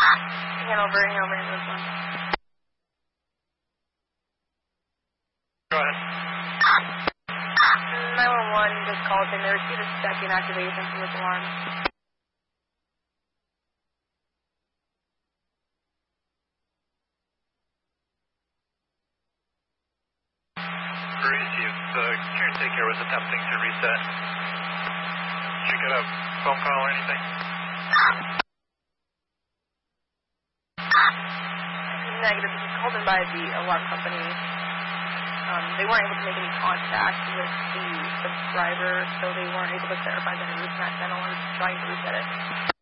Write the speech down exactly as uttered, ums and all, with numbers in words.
Hanover, Hanover, this one. Go ahead. nine one one just called in. They received a second activation from this alarm. Received. The caretaker was attempting to reset. Did you get a phone call or anything? Negative. This was called in by the alarm company. Um, they weren't able to make any contact with the subscriber, so they weren't able to clarify that it was an accidental or trying to reset it.